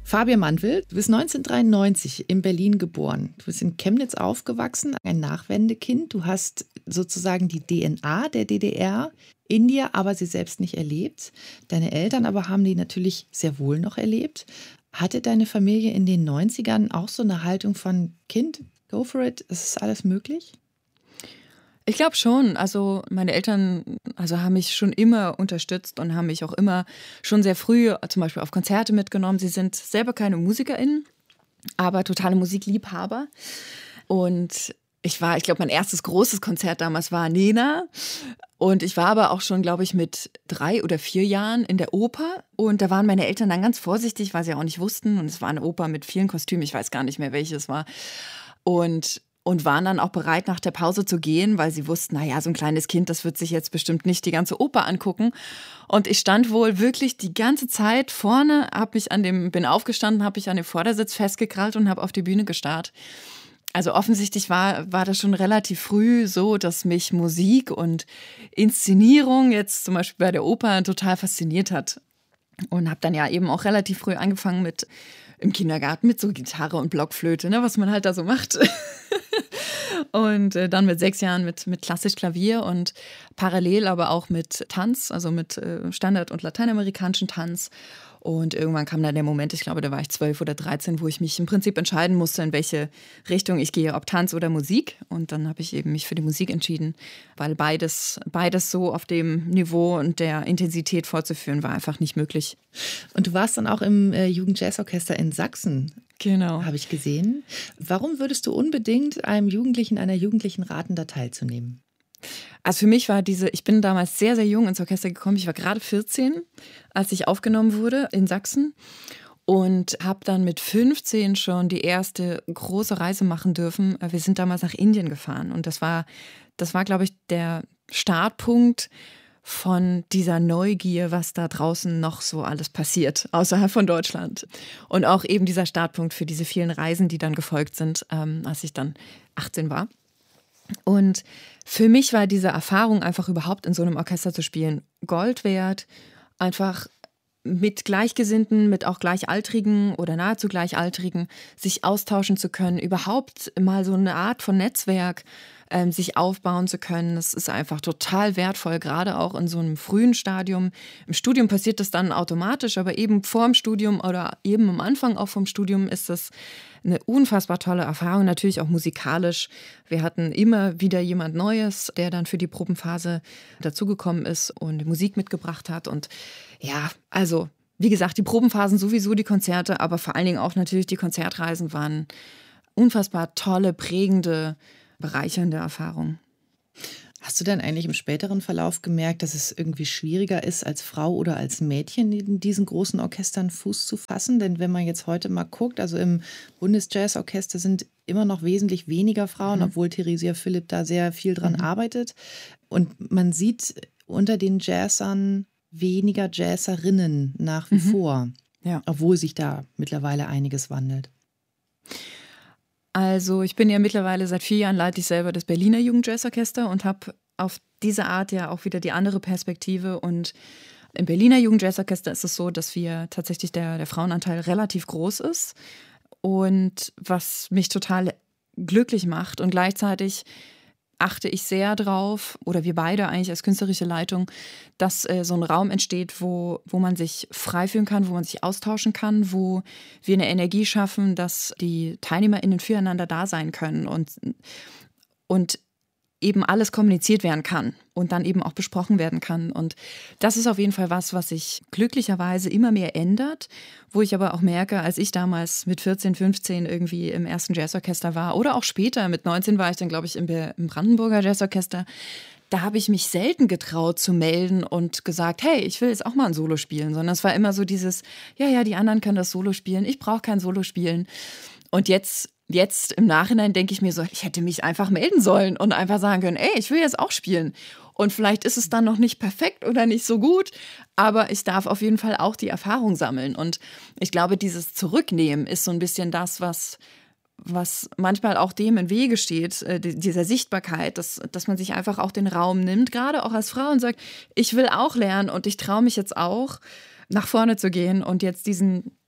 Fabian Mandl, du bist 1993 in Berlin geboren. Du bist in Chemnitz aufgewachsen, ein Nachwendekind. Du hast sozusagen die DNA der DDR in dir, aber sie selbst nicht erlebt. Deine Eltern aber haben die natürlich sehr wohl noch erlebt. Hatte deine Familie in den 90ern auch so eine Haltung von Kind, go for it, es ist alles möglich? Ich glaube schon. Also meine Eltern haben mich schon immer unterstützt und haben mich auch immer schon sehr früh zum Beispiel auf Konzerte mitgenommen. Sie sind selber keine MusikerInnen, aber totale Musikliebhaber. Und ich glaube, mein erstes großes Konzert damals war Nena. Und ich war aber auch schon, glaube ich, mit 3 oder 4 Jahren in der Oper. Und da waren meine Eltern dann ganz vorsichtig, weil sie auch nicht wussten. Und es war eine Oper mit vielen Kostümen. Ich weiß gar nicht mehr, welches war. Und waren dann auch bereit, nach der Pause zu gehen, weil sie wussten, naja, so ein kleines Kind, das wird sich jetzt bestimmt nicht die ganze Oper angucken. Und ich stand wohl wirklich die ganze Zeit vorne, bin aufgestanden, habe mich an dem Vordersitz festgekrallt und habe auf die Bühne gestarrt. Also offensichtlich war das schon relativ früh so, dass mich Musik und Inszenierung jetzt zum Beispiel bei der Oper total fasziniert hat. Und habe dann ja eben auch relativ früh angefangen im Kindergarten mit so Gitarre und Blockflöte, ne, was man halt da so macht. Und dann mit 6 Jahren mit klassisch Klavier und parallel aber auch mit Tanz, also mit Standard- und lateinamerikanischen Tanz. Und irgendwann kam dann der Moment, ich glaube, da war ich 12 oder 13, wo ich mich im Prinzip entscheiden musste, in welche Richtung ich gehe, ob Tanz oder Musik. Und dann habe ich eben mich für die Musik entschieden, weil beides so auf dem Niveau und der Intensität fortzuführen war einfach nicht möglich. Und du warst dann auch im Jugendjazzorchester in Sachsen. Genau. Habe ich gesehen. Warum würdest du unbedingt einer Jugendlichen raten, da teilzunehmen? Also für mich war ich bin damals sehr, sehr jung ins Orchester gekommen. Ich war gerade 14, als ich aufgenommen wurde in Sachsen und habe dann mit 15 schon die erste große Reise machen dürfen. Wir sind damals nach Indien gefahren und das war, glaube ich, der Startpunkt von dieser Neugier, was da draußen noch so alles passiert, außerhalb von Deutschland. Und auch eben dieser Startpunkt für diese vielen Reisen, die dann gefolgt sind, als ich dann 18 war. Und für mich war diese Erfahrung, einfach überhaupt in so einem Orchester zu spielen, Gold wert. Einfach mit Gleichgesinnten, mit auch Gleichaltrigen oder nahezu Gleichaltrigen sich austauschen zu können, überhaupt mal so eine Art von Netzwerk sich aufbauen zu können. Das ist einfach total wertvoll, gerade auch in so einem frühen Stadium. Im Studium passiert das dann automatisch, aber eben vor dem Studium oder eben am Anfang auch vom Studium ist das eine unfassbar tolle Erfahrung, natürlich auch musikalisch. Wir hatten immer wieder jemand Neues, der dann für die Probenphase dazugekommen ist und Musik mitgebracht hat. Und ja, also wie gesagt, die Probenphasen sowieso, die Konzerte, aber vor allen Dingen auch natürlich die Konzertreisen waren unfassbar tolle, prägende, bereichernde Erfahrungen. Hast du denn eigentlich im späteren Verlauf gemerkt, dass es irgendwie schwieriger ist, als Frau oder als Mädchen in diesen großen Orchestern Fuß zu fassen? Denn wenn man jetzt heute mal guckt, also im Bundesjazzorchester sind immer noch wesentlich weniger Frauen, obwohl Theresia Philipp da sehr viel dran arbeitet. Und man sieht unter den Jazzern weniger Jazzerinnen nach wie vor, obwohl sich da mittlerweile einiges wandelt. Also ich bin ja mittlerweile seit 4 Jahren leite ich selber das Berliner Jugendjazzorchester und habe auf diese Art ja auch wieder die andere Perspektive. Und im Berliner Jugendjazzorchester ist es so, dass wir tatsächlich der Frauenanteil relativ groß ist. Und was mich total glücklich macht und gleichzeitig achte ich sehr drauf, oder wir beide eigentlich als künstlerische Leitung, dass so ein Raum entsteht, wo man sich frei fühlen kann, wo man sich austauschen kann, wo wir eine Energie schaffen, dass die TeilnehmerInnen füreinander da sein können und eben alles kommuniziert werden kann und dann eben auch besprochen werden kann. Und das ist auf jeden Fall was sich glücklicherweise immer mehr ändert, wo ich aber auch merke, als ich damals mit 14, 15 irgendwie im ersten Jazzorchester war oder auch später, mit 19 war ich dann, glaube ich, im Brandenburger Jazzorchester, da habe ich mich selten getraut zu melden und gesagt, hey, ich will jetzt auch mal ein Solo spielen, sondern es war immer so dieses, ja, die anderen können das Solo spielen, ich brauche kein Solo spielen. Und jetzt im Nachhinein denke ich mir so, ich hätte mich einfach melden sollen und einfach sagen können, ey, ich will jetzt auch spielen. Und vielleicht ist es dann noch nicht perfekt oder nicht so gut, aber ich darf auf jeden Fall auch die Erfahrung sammeln. Und ich glaube, dieses Zurücknehmen ist so ein bisschen das, was manchmal auch dem im Wege steht, dieser Sichtbarkeit, dass man sich einfach auch den Raum nimmt, gerade auch als Frau und sagt, ich will auch lernen und ich traue mich jetzt auch, nach vorne zu gehen und jetzt diesen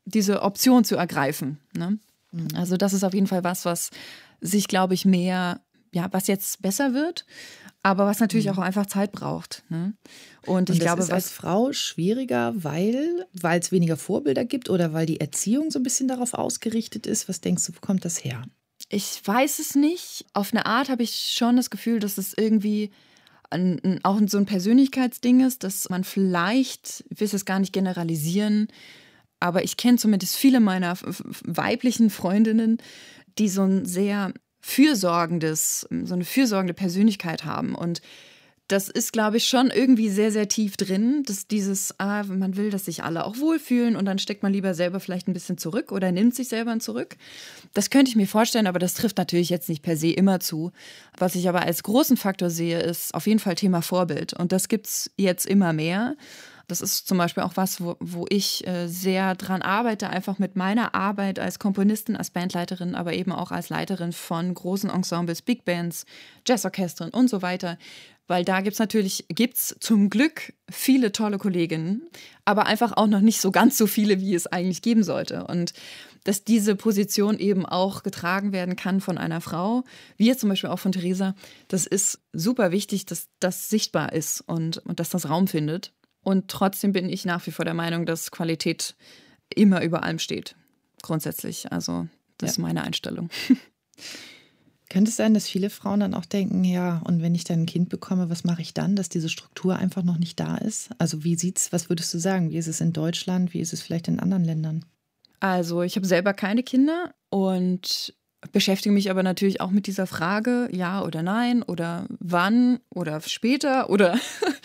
diese Option zu ergreifen. Ne? Also das ist auf jeden Fall was sich, glaube ich, mehr, ja, was jetzt besser wird, aber was natürlich auch einfach Zeit braucht. Ne? Und ich glaube, das ist als Frau schwieriger, weil es weniger Vorbilder gibt oder weil die Erziehung so ein bisschen darauf ausgerichtet ist. Was denkst du, wo kommt das her? Ich weiß es nicht. Auf eine Art habe ich schon das Gefühl, dass es irgendwie auch so ein Persönlichkeitsding ist, dass man vielleicht, ich will es gar nicht generalisieren, aber ich kenne zumindest viele meiner weiblichen Freundinnen, die so eine fürsorgende Persönlichkeit haben. Und das ist, glaube ich, schon irgendwie sehr, sehr tief drin, dass man will, dass sich alle auch wohlfühlen und dann steckt man lieber selber vielleicht ein bisschen zurück oder nimmt sich selber zurück. Das könnte ich mir vorstellen, aber das trifft natürlich jetzt nicht per se immer zu. Was ich aber als großen Faktor sehe, ist auf jeden Fall Thema Vorbild. Und das gibt es jetzt immer mehr. Das ist zum Beispiel auch was, wo ich sehr dran arbeite, einfach mit meiner Arbeit als Komponistin, als Bandleiterin, aber eben auch als Leiterin von großen Ensembles, Big Bands, Jazzorchestern und so weiter. Weil da gibt's zum Glück viele tolle Kolleginnen, aber einfach auch noch nicht so ganz so viele, wie es eigentlich geben sollte. Und dass diese Position eben auch getragen werden kann von einer Frau, wie jetzt zum Beispiel auch von Theresa, das ist super wichtig, dass das sichtbar ist und dass das Raum findet. Und trotzdem bin ich nach wie vor der Meinung, dass Qualität immer über allem steht. Grundsätzlich. Also das ist meine Einstellung. Könnte es sein, dass viele Frauen dann auch denken, ja, und wenn ich dann ein Kind bekomme, was mache ich dann, dass diese Struktur einfach noch nicht da ist? Also was würdest du sagen? Wie ist es in Deutschland? Wie ist es vielleicht in anderen Ländern? Also ich habe selber keine Kinder und beschäftige mich aber natürlich auch mit dieser Frage, ja oder nein oder wann oder später oder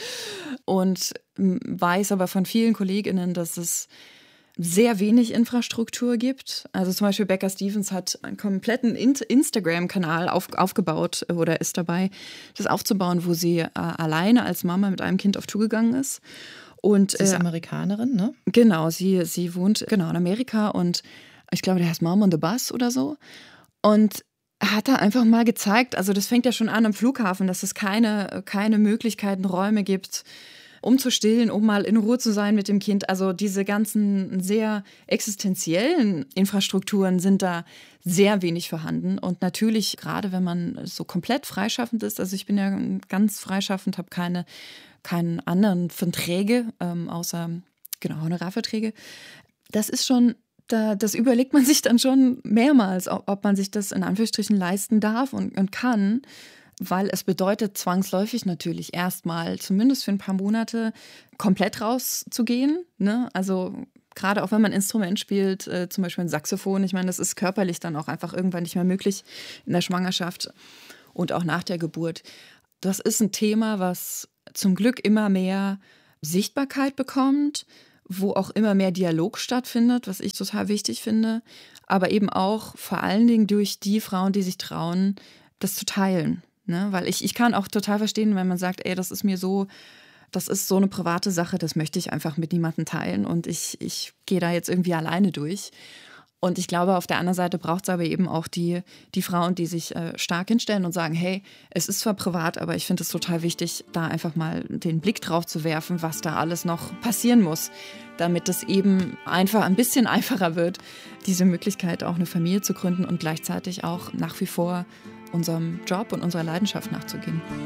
und weiß aber von vielen KollegInnen, dass es sehr wenig Infrastruktur gibt. Also zum Beispiel Becca Stevens hat einen kompletten Instagram-Kanal aufgebaut oder ist dabei, das aufzubauen, wo sie alleine als Mama mit einem Kind auf Tour gegangen ist. Und, sie ist Amerikanerin, ne? Genau, sie wohnt in Amerika und ich glaube, der heißt Mom on the Bus oder so. Und hat da einfach mal gezeigt, also das fängt ja schon an am Flughafen, dass es keine Möglichkeiten, Räume gibt, um zu stillen, um mal in Ruhe zu sein mit dem Kind. Also diese ganzen sehr existenziellen Infrastrukturen sind da sehr wenig vorhanden. Und natürlich, gerade wenn man so komplett freischaffend ist, also ich bin ja ganz freischaffend, habe keinen anderen Verträge, außer Honorarverträge. Das ist schon, das überlegt man sich dann schon mehrmals, ob man sich das in Anführungsstrichen leisten darf und kann. Weil es bedeutet zwangsläufig natürlich erstmal, zumindest für ein paar Monate, komplett rauszugehen. Ne? Also gerade auch wenn man ein Instrument spielt, zum Beispiel ein Saxophon, ich meine, das ist körperlich dann auch einfach irgendwann nicht mehr möglich in der Schwangerschaft und auch nach der Geburt. Das ist ein Thema, was zum Glück immer mehr Sichtbarkeit bekommt, wo auch immer mehr Dialog stattfindet, was ich total wichtig finde, aber eben auch vor allen Dingen durch die Frauen, die sich trauen, das zu teilen. Ne? Weil ich kann auch total verstehen, wenn man sagt, ey, das ist so eine private Sache, das möchte ich einfach mit niemandem teilen und ich gehe da jetzt irgendwie alleine durch. Und ich glaube, auf der anderen Seite braucht es aber eben auch die Frauen, die sich stark hinstellen und sagen, hey, es ist zwar privat, aber ich finde es total wichtig, da einfach mal den Blick drauf zu werfen, was da alles noch passieren muss, damit es eben einfach ein bisschen einfacher wird, diese Möglichkeit auch eine Familie zu gründen und gleichzeitig auch nach wie vor unserem Job und unserer Leidenschaft nachzugehen.